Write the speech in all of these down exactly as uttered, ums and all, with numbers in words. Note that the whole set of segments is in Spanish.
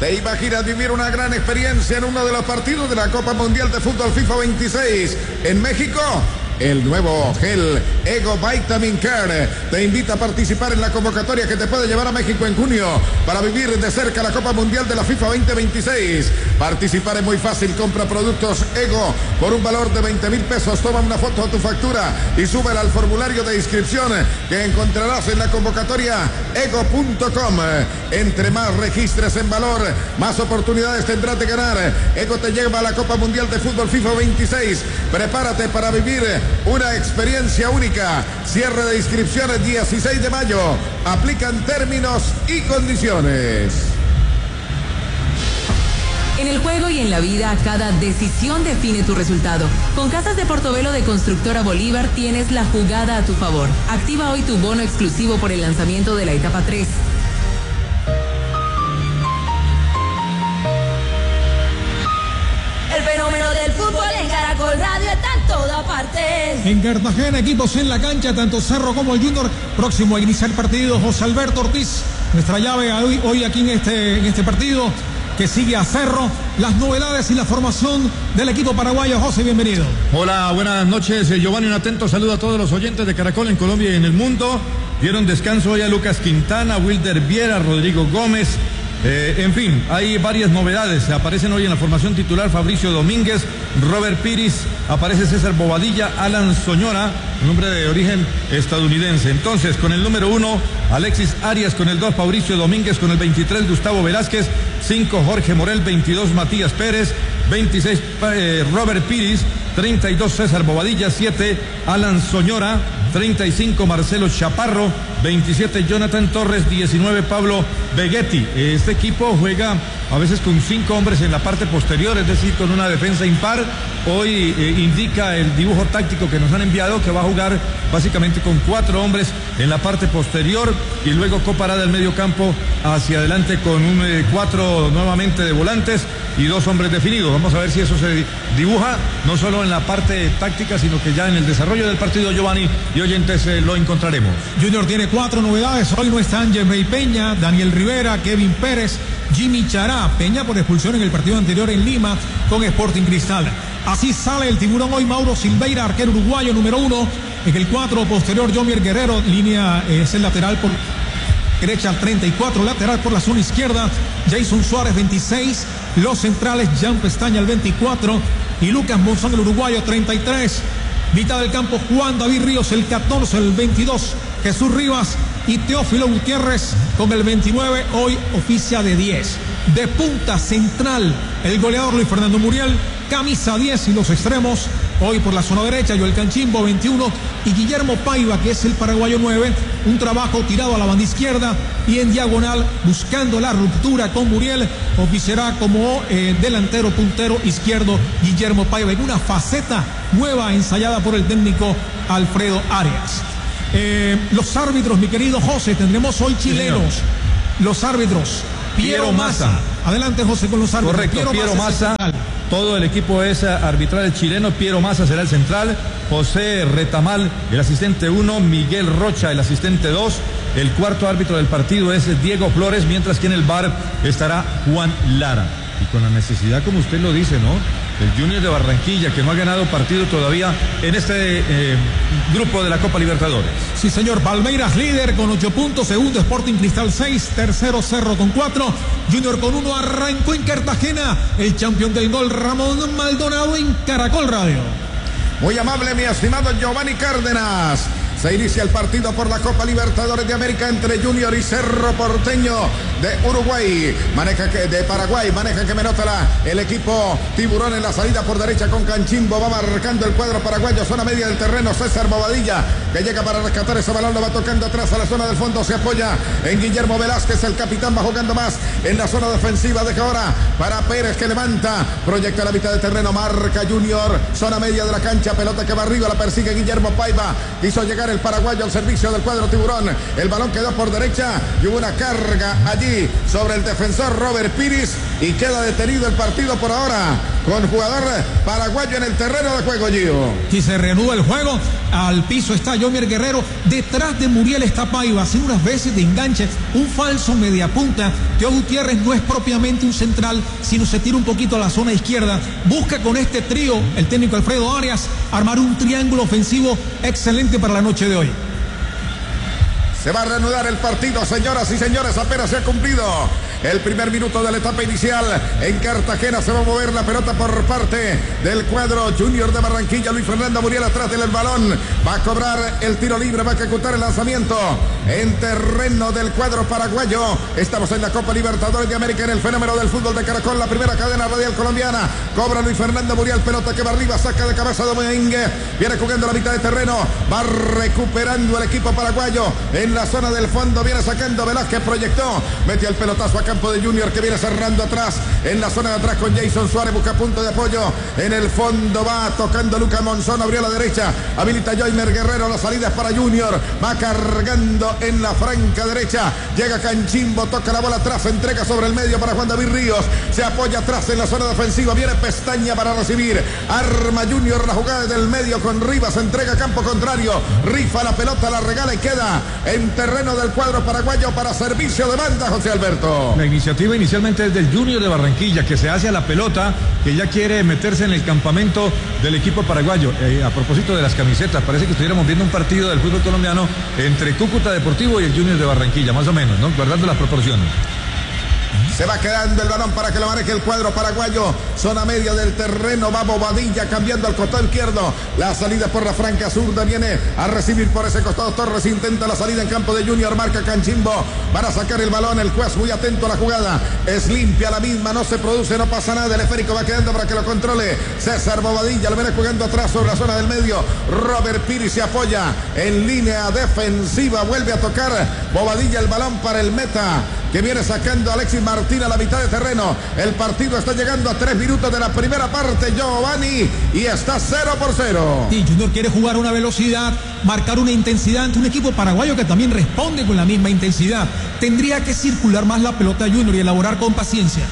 ¿Te imaginas vivir una gran experiencia en uno de los partidos de la Copa Mundial de Fútbol FIFA veintiséis en México? El nuevo gel Ego Vitamin Care te invita a participar en la convocatoria que te puede llevar a México en junio para vivir de cerca la Copa Mundial de la FIFA veinte veintiséis. Participar es muy fácil. Compra productos Ego por un valor de veinte mil pesos. Toma una foto de tu factura y súbela al formulario de inscripción que encontrarás en la convocatoria ego punto com. Entre más registres en valor, más oportunidades tendrás de ganar. Ego te lleva a la Copa Mundial de Fútbol FIFA veintiséis. Prepárate para vivir una experiencia única. Cierre de inscripciones dieciséis de mayo. Aplican términos y condiciones. En el juego y en la vida, cada decisión define tu resultado. Con Casas de Portobelo de Constructora Bolívar tienes la jugada a tu favor. Activa hoy tu bono exclusivo por el lanzamiento de la etapa tres. El fenómeno del fútbol en Caracol Radio está en toda parte. En Cartagena, equipos en la cancha, tanto Cerro como el Junior. Próximo a iniciar el partido, José Alberto Ortiz. Nuestra llave hoy, hoy aquí en este, en este partido, que sigue a Cerro. Las novedades y la formación del equipo paraguayo. José, bienvenido. Hola, buenas noches, Giovanni. Un atento saludo a todos los oyentes de Caracol en Colombia y en el mundo. Dieron descanso hoy a Lucas Quintana, Wilder Viera, Rodrigo Gómez. Eh, en fin, hay varias novedades. Aparecen hoy en la formación titular Fabricio Domínguez, Robert Piris, aparece César Bobadilla, Alan Soñora, un hombre de origen estadounidense. Entonces, con el número uno, Alexis Arias, con el dos, Fabricio Domínguez, con el veintitrés, Gustavo Velázquez, cinco, Jorge Morel, veintidós, Matías Pérez, veintiséis, eh, Robert Piris, treinta y dos, César Bobadilla, siete, Alan Soñora, treinta y cinco, Marcelo Chaparro, veintisiete, Jonathan Torres, diecinueve, Pablo Vegetti. Este equipo juega a veces con cinco hombres en la parte posterior, es decir, con una defensa impar. Hoy eh, indica el dibujo táctico que nos han enviado que va a jugar básicamente con cuatro hombres en la parte posterior y luego coparada el medio campo hacia adelante con un eh, cuatro nuevamente de volantes y dos hombres definidos. Vamos a ver si eso se dibuja no solo en la parte táctica, sino que ya en el desarrollo del partido, Giovanni y oyentes, eh, lo encontraremos. Junior tiene cuatro novedades. Hoy no están Jemey Peña, Daniel Rivera, Kevin Pérez, Jimmy Chará. Peña por expulsión en el partido anterior en Lima con Sporting Cristal. Así sale el tiburón hoy. Mauro Silveira, arquero uruguayo número uno. En el cuatro posterior, Jomier Guerrero, línea eh, es el lateral por derecha, treinta y cuatro, lateral por la zona izquierda, Jason Suárez, veintiséis, los centrales, Jan Pestaña, el veinticuatro, y Lucas Monzón, el uruguayo, treinta y tres, mitad del campo, Juan David Ríos, el catorce, el veintidós, Jesús Rivas y Teófilo Gutiérrez con el veintinueve, hoy oficia de diez. De punta central, el goleador Luis Fernando Muriel, camisa diez, y los extremos, hoy por la zona derecha, Joel Canchimbo, veintiuno, y Guillermo Paiva, que es el paraguayo nueve, un trabajo tirado a la banda izquierda y en diagonal, buscando la ruptura con Muriel, oficiará como eh, delantero puntero izquierdo Guillermo Paiva, en una faceta nueva ensayada por el técnico Alfredo Arias. Eh, los árbitros, mi querido José, tendremos hoy chilenos. Sí, los árbitros, Piero, Piero Massa. Massa. Adelante, José, con los árbitros. Correcto, Piero, Piero Massa. Massa. Todo el equipo es arbitral chileno. Piero Massa será el central. José Retamal, el asistente uno. Miguel Rocha, el asistente dos. El cuarto árbitro del partido es Diego Flores, mientras que en el V A R estará Juan Lara. Y con la necesidad, como usted lo dice, ¿no? El Junior de Barranquilla, que no ha ganado partido todavía en este eh, grupo de la Copa Libertadores. Sí, señor. Palmeiras líder con ocho puntos. Segundo, Sporting Cristal seis. Tercero, Cerro con cuatro. Junior con uno. Arrancó en Cartagena el campeón del gol, Ramón Maldonado, en Caracol Radio. Muy amable, mi estimado Giovanni Cárdenas. Se inicia el partido por la Copa Libertadores de América entre Junior y Cerro Porteño de Uruguay. Maneja que de Paraguay, maneja que me nota la, el equipo tiburón en la salida por derecha con Canchimbo. Va marcando el cuadro paraguayo, zona media del terreno. César Bobadilla, que llega para rescatar ese balón, lo va tocando atrás a la zona del fondo. Se apoya en Guillermo Velázquez, el capitán va jugando más en la zona defensiva. Deja ahora para Pérez, que levanta, proyecta la mitad del terreno, marca Junior, zona media de la cancha, pelota que va arriba, la persigue Guillermo Paiva. Hizo llegar el paraguayo al servicio del cuadro tiburón. El balón quedó por derecha y hubo una carga allí allí sobre el defensor Robert Pires y queda detenido el partido por ahora con jugador paraguayo en el terreno de juego, Gio. Y se reanuda el juego. Al piso está Yomier Guerrero. Detrás de Muriel está Paiva. Hace unas veces de enganche. Un falso mediapunta. Teo Gutiérrez no es propiamente un central, sino se tira un poquito a la zona izquierda. Busca con este trío, el técnico Alfredo Arias, armar un triángulo ofensivo excelente para la noche de hoy. Se va a reanudar el partido, señoras y señores. Apenas se ha cumplido el primer minuto de la etapa inicial. En Cartagena se va a mover la pelota por parte del cuadro Junior de Barranquilla. Luis Fernando Muriel atrás del balón. Va a cobrar el tiro libre, va a ejecutar el lanzamiento en terreno del cuadro paraguayo. Estamos en la Copa Libertadores de América, en el fenómeno del fútbol de Caracol, la primera cadena radial colombiana. Cobra Luis Fernando Muriel, pelota que va arriba, saca de cabeza Domínguez. Viene jugando la mitad de terreno. Va recuperando el equipo paraguayo en la zona del fondo. Viene sacando Velázquez, proyectó, metió el pelotazo a campo de Junior, que viene cerrando atrás, en la zona de atrás con Jason Suárez, busca punto de apoyo, en el fondo va tocando Lucas Monzón, abrió a la derecha, habilita Yoimer Guerrero, la salida es para Junior, va cargando en la franca derecha, llega Canchimbo, toca la bola atrás, entrega sobre el medio para Juan David Ríos, se apoya atrás en la zona defensiva, viene Pestaña para recibir, arma Junior la jugada del medio con Rivas, entrega campo contrario, rifa la pelota, la regala y queda en terreno del cuadro paraguayo para servicio de banda, José Alberto. La iniciativa inicialmente es del Junior de Barranquilla, que se hace a la pelota, que ya quiere meterse en el campamento del equipo paraguayo. Eh, a propósito de las camisetas, parece que estuviéramos viendo un partido del fútbol colombiano entre Cúcuta Deportivo y el Junior de Barranquilla, más o menos, ¿no? Guardando las proporciones. Se va quedando el balón para que lo maneje el cuadro paraguayo. Zona media del terreno. Va Bobadilla cambiando al costado izquierdo. La salida por la franca zurda. Viene a recibir por ese costado Torres. Intenta la salida en campo de Junior. Marca Canchimbo para sacar el balón. El juez muy atento a la jugada. Es limpia la misma. No se produce, no pasa nada. El esférico va quedando para que lo controle César Bobadilla. Lo viene jugando atrás sobre la zona del medio. Robert Pires se apoya en línea defensiva. Vuelve a tocar Bobadilla el balón para el meta, que viene sacando a Alexis Martín a la mitad de terreno. El partido está llegando a tres minutos de la primera parte, Giovanni, y está cero por cero. Y Junior quiere jugar una velocidad, marcar una intensidad ante un equipo paraguayo que también responde con la misma intensidad. Tendría que circular más la pelota Junior y elaborar con paciencia.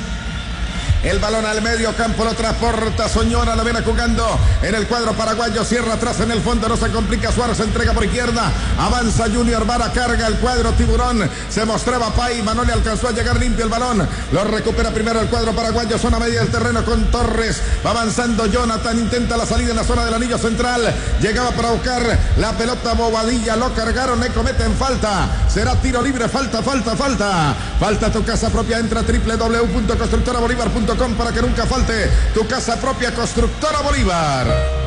El balón al medio campo lo transporta Soñora, lo viene jugando en el cuadro paraguayo, cierra atrás en el fondo, no se complica, Suárez se entrega por izquierda, avanza Junior, Vara carga el cuadro Tiburón, se mostraba Paiva, no le alcanzó a llegar limpio el balón, lo recupera primero el cuadro paraguayo, zona media del terreno con Torres, va avanzando Jonathan, intenta la salida en la zona del anillo central, llegaba para buscar la pelota Bobadilla, lo cargaron, le cometen falta, será tiro libre, falta, falta, falta, falta tu casa propia, entra a doble u doble u doble u punto constructora bolívar punto com para que nunca falte tu casa propia, Constructora Bolívar.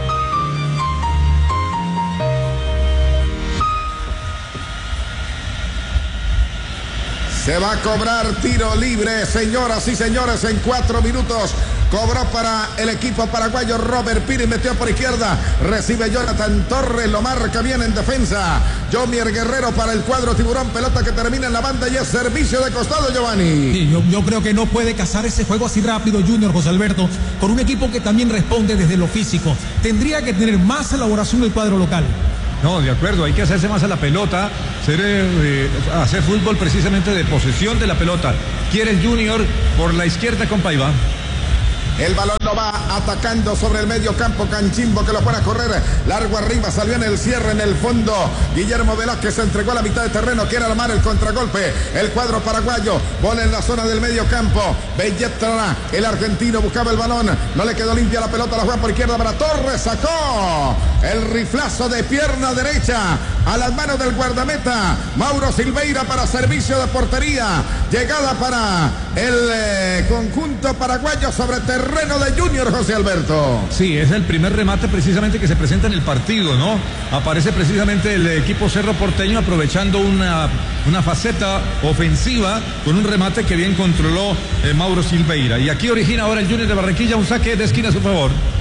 Se va a cobrar tiro libre, señoras y señores, en cuatro minutos. Cobró para el equipo paraguayo Robert Pires, metió por izquierda, recibe Jonathan Torres, lo marca bien en defensa. Yomier Guerrero para el cuadro Tiburón, pelota que termina en la banda y es servicio de costado, Giovanni. Sí, yo, yo creo que no puede cazar ese juego así rápido Junior, José Alberto, con un equipo que también responde desde lo físico. Tendría que tener más elaboración del cuadro local. No, de acuerdo, hay que hacerse más a la pelota, ser, eh, hacer fútbol precisamente de posesión de la pelota. Quiere el Junior por la izquierda con Paiva. El balón lo va atacando sobre el medio campo Canchimbo, que lo pone a correr largo arriba, salió en el cierre en el fondo. Guillermo Velázquez se entregó a la mitad de terreno, quiere armar el contragolpe. El cuadro paraguayo, bola en la zona del medio campo. Belletra, el argentino, buscaba el balón, no le quedó limpia la pelota, la juega por izquierda para Torres, sacó el riflazo de pierna derecha a las manos del guardameta Mauro Silveira para servicio de portería. Llegada para el eh, conjunto paraguayo sobre terreno de Junior, José Alberto. Sí, es el primer remate precisamente que se presenta en el partido, ¿no? Aparece precisamente el equipo Cerro Porteño aprovechando una, una faceta ofensiva con un remate que bien controló eh, Mauro Silveira. Y aquí origina ahora el Junior de Barranquilla un saque de esquina a su favor.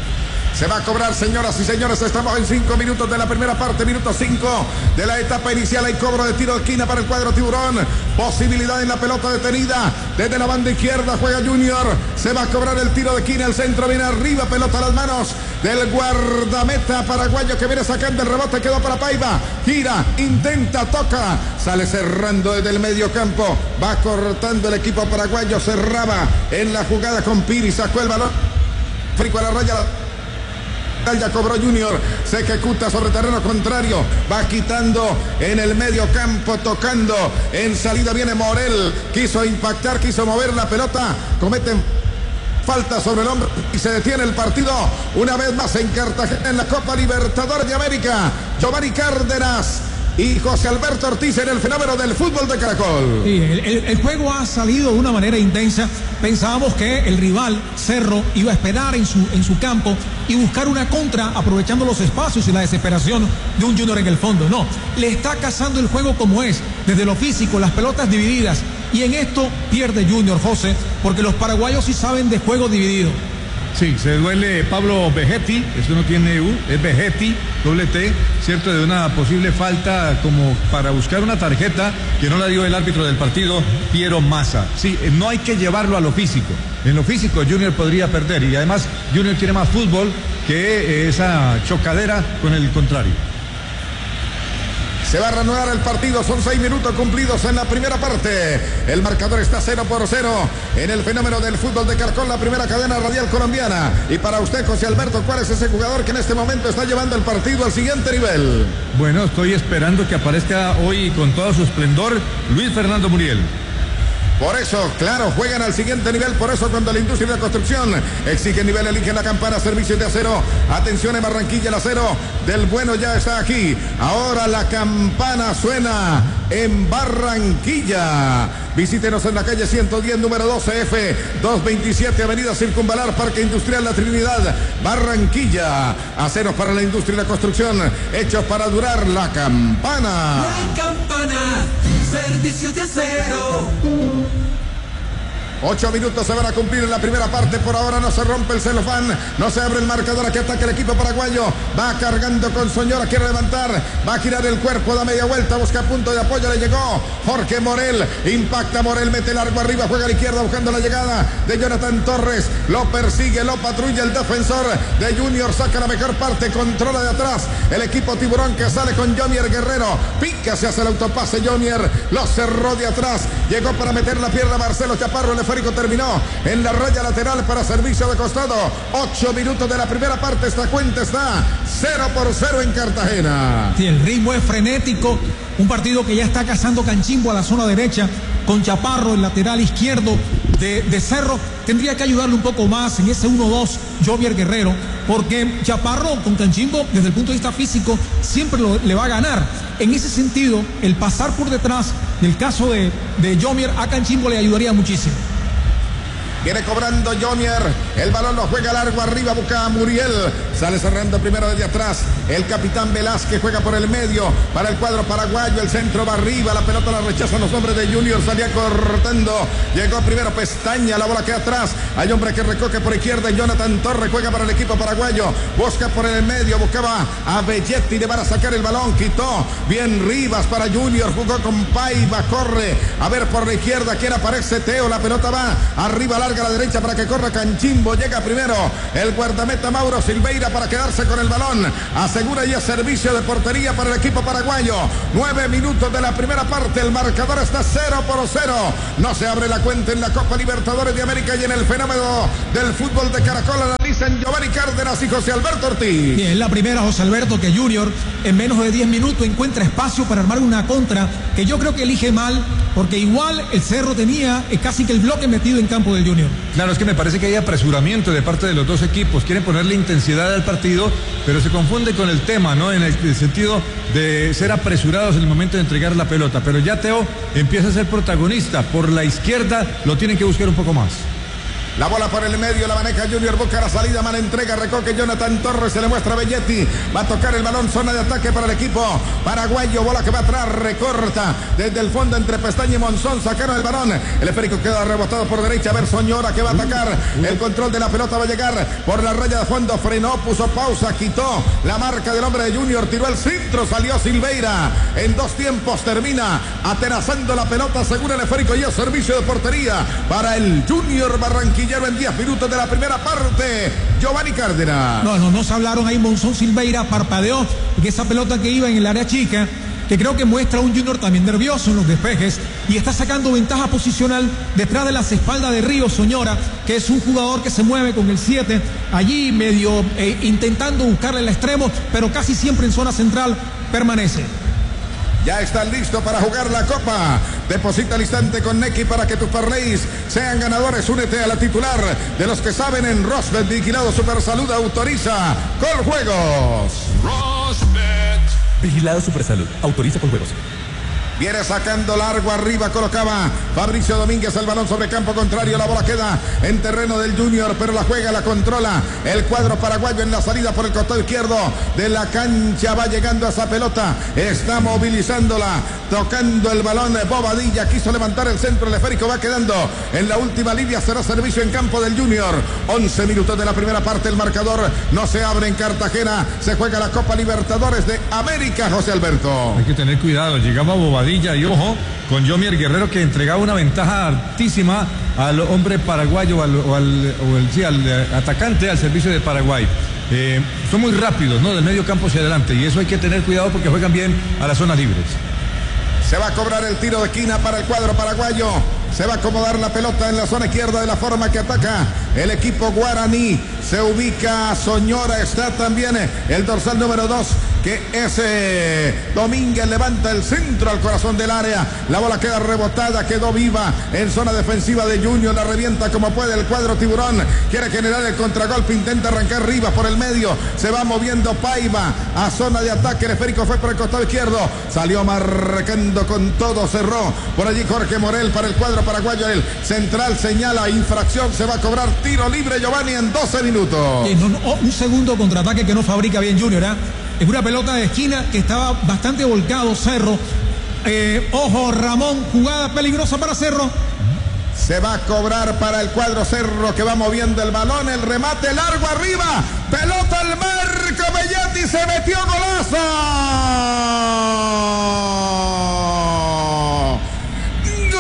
Se va a cobrar, señoras y señores. Estamos en cinco minutos de la primera parte, minuto cinco de la etapa inicial. Hay cobro de tiro de esquina para el cuadro tiburón. Posibilidad en la pelota detenida. Desde la banda izquierda juega Junior. Se va a cobrar el tiro de esquina. El centro viene arriba. Pelota a las manos del guardameta paraguayo que viene sacando el rebote. Quedó para Paiva. Gira, intenta, toca. Sale cerrando desde el medio campo. Va cortando el equipo paraguayo. Cerraba en la jugada con Piri. Sacó el balón. Frico a la raya. Ya cobró Junior, se ejecuta sobre terreno contrario, va quitando en el medio campo, tocando, en salida viene Morel, quiso impactar, quiso mover la pelota, cometen falta sobre el hombro y se detiene el partido una vez más en Cartagena en la Copa Libertadores de América. Giovanni Cárdenas y José Alberto Ortiz en el fenómeno del fútbol de Caracol. Sí, el, el, el juego ha salido de una manera intensa. Pensábamos que el rival, Cerro, iba a esperar en su, en su campo y buscar una contra aprovechando los espacios y la desesperación de un Junior en el fondo. No, le está cazando el juego como es, desde lo físico, las pelotas divididas. Y en esto pierde Junior, José, porque los paraguayos sí saben de juego dividido. Sí, se duele Pablo Vegetti, eso no tiene U, es Vegetti, doble T, cierto, de una posible falta como para buscar una tarjeta que no la dio el árbitro del partido, Piero Massa. Sí, no hay que llevarlo a lo físico. En lo físico Junior podría perder y además Junior tiene más fútbol que esa chocadera con el contrario. Se va a reanudar el partido, son seis minutos cumplidos en la primera parte. El marcador está cero por cero en el fenómeno del fútbol de Caracol, la primera cadena radial colombiana. Y para usted, José Alberto, ¿cuál es ese jugador que en este momento está llevando el partido al siguiente nivel? Bueno, estoy esperando que aparezca hoy con todo su esplendor Luis Fernando Muriel. Por eso, claro, juegan al siguiente nivel. Por eso, cuando la industria de la construcción exige nivel, elige la campana, servicios de acero. Atención en Barranquilla, el acero del bueno ya está aquí. Ahora la campana suena en Barranquilla. Visítenos en la calle ciento diez, número doce F, doscientos veintisiete, Avenida Circunvalar, Parque Industrial La Trinidad, Barranquilla. Aceros para la industria y la construcción, hechos para durar. La campana. La campana, servicios de acero. Ocho minutos se van a cumplir en la primera parte. Por ahora no se rompe el celofán, no se abre el marcador. Aquí ataca el equipo paraguayo. Va cargando con Soñora, quiere levantar, va a girar el cuerpo, da media vuelta, busca punto de apoyo. Le llegó Jorge Morel, impacta Morel, mete largo arriba, juega a la izquierda buscando la llegada de Jonathan Torres. Lo persigue, lo patrulla el defensor de Junior, saca la mejor parte, controla de atrás el equipo tiburón que sale con Jomier Guerrero. Pica, se hace el autopase Jomier, lo cerró de atrás, llegó para meter la pierna Marcelo Chaparro. El esférico terminó en la raya lateral para servicio de costado. Ocho minutos de la primera parte, esta cuenta está cero por cero en Cartagena. Sí, el ritmo es frenético, un partido que ya está cazando Canchimbo a la zona derecha, con Chaparro, el lateral izquierdo de, de Cerro. Tendría que ayudarle un poco más en ese uno dos Jovier Guerrero, porque Chaparro con Canchimbo, desde el punto de vista físico, siempre lo, le va a ganar. En ese sentido, el pasar por detrás del caso de, de Jovier a Canchimbo le ayudaría muchísimo. Viene cobrando Jomier, el balón lo juega largo arriba, busca a Muriel, sale cerrando primero desde atrás, el capitán Velázquez juega por el medio, para el cuadro paraguayo, el centro va arriba, la pelota la rechazan los hombres de Junior, salía cortando, llegó primero Pestaña, la bola queda atrás, hay hombre que recoge por izquierda, Jonathan Torres juega para el equipo paraguayo, busca por el medio, buscaba a Belletti, le van a sacar el balón, quitó, bien Rivas para Junior, jugó con Paiva, corre, a ver por la izquierda, quién aparece, Teo, la pelota va arriba, larga a la derecha para que corra Canchimbo, llega primero el guardameta Mauro Silveira para quedarse con el balón, asegura ya servicio de portería para el equipo paraguayo. Nueve minutos de la primera parte, el marcador está cero por cero, no se abre la cuenta en la Copa Libertadores de América y en el fenómeno del fútbol de Caracol analizan Giovanni Cárdenas y José Alberto Ortiz. Bien, la primera, José Alberto, que Junior en menos de diez minutos encuentra espacio para armar una contra que yo creo que elige mal, porque igual el Cerro tenía casi que el bloque metido en campo del Junior. Claro, es que me parece que hay apresuramiento de parte de los dos equipos, quieren ponerle intensidad al partido, pero se confunde con el tema, ¿no? En el, el sentido de ser apresurados en el momento de entregar la pelota, pero ya Teo empieza a ser protagonista, por la izquierda lo tienen que buscar un poco más. La bola por el medio, la maneja Junior, busca la salida, mala entrega, recoge Jonathan Torres, se le muestra a Belletti, va a tocar el balón, zona de ataque para el equipo paraguayo, bola que va atrás, recorta desde el fondo entre Pestaña y Monzón, sacaron el balón, el esférico queda rebotado por derecha, a ver Soñora que va a atacar, el control de la pelota va a llegar por la raya de fondo, frenó, puso pausa, quitó la marca del hombre de Junior, tiró el centro, salió Silveira, en dos tiempos termina atenazando la pelota, según el esférico y el servicio de portería para el Junior Barranquilla. En diez minutos de la primera parte, Giovanni Cárdenas. No, no, no se hablaron ahí. Monzón Silveira parpadeó en esa pelota que iba en el área chica, que creo que muestra un Junior también nervioso en los despejes y está sacando ventaja posicional detrás de las espaldas de Río Soñora, que es un jugador que se mueve con el siete, allí medio eh, intentando buscarle el extremo, pero casi siempre en zona central permanece. Ya están listos para jugar la Copa. Deposita al instante con Nequi para que tus parlays sean ganadores. Únete a la titular de los que saben en Rosbet. Vigilado Supersalud autoriza Coljuegos. Rosbet. Vigilado Supersalud autoriza Coljuegos. Viene sacando largo arriba, colocaba Fabricio Domínguez el balón sobre campo contrario, la bola queda en terreno del Junior, pero la juega, la controla el cuadro paraguayo en la salida por el costado izquierdo de la cancha, va llegando a esa pelota, está movilizándola, tocando el balón, Bobadilla quiso levantar el centro, el esférico va quedando en la última línea, será servicio en campo del Junior, once minutos de la primera parte, el marcador no se abre en Cartagena, se juega la Copa Libertadores de América, José Alberto. Hay que tener cuidado, llegaba Bobadilla y ojo con Yomier Guerrero, que entregaba una ventaja altísima al hombre paraguayo o al, o al, o el, sí, al atacante al servicio de Paraguay. Eh, son muy rápidos, ¿no? Del medio campo hacia adelante, y eso hay que tener cuidado porque juegan bien a las zonas libres. Se va a cobrar el tiro de esquina para el cuadro paraguayo. Se va a acomodar la pelota en la zona izquierda de la forma que ataca el equipo guaraní. Se ubica Soñora, está también el dorsal número dos, que es eh, Domínguez, levanta el centro al corazón del área. La bola queda rebotada, quedó viva en zona defensiva de Junior. La revienta como puede el cuadro tiburón. Quiere generar el contragolpe, intenta arrancar Rivas por el medio. Se va moviendo Paiva a zona de ataque. El esférico fue por el costado izquierdo. Salió marcando con todo, cerró por allí Jorge Morel para el cuadro paraguayo. El central señala infracción, se va a cobrar tiro libre, Giovanni, en doce minutos. Eh, no, no, oh, un segundo contraataque que no fabrica bien Junior, ¿eh? Es una pelota de esquina que estaba bastante volcado Cerro. Eh, ojo, Ramón, jugada peligrosa para Cerro. Se va a cobrar para el cuadro Cerro, que va moviendo el balón, el remate largo arriba, pelota al marco, Belletti se metió, golazo.